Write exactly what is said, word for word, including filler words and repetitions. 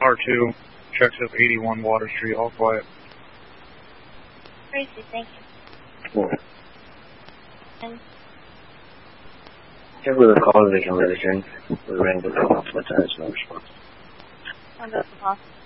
R two, checks up eighty-one Water Street, all quiet. Tracy, thank you. Cool. And Check with the call of the conversation. We rang the call, but there is no response. I'll go to the hospital.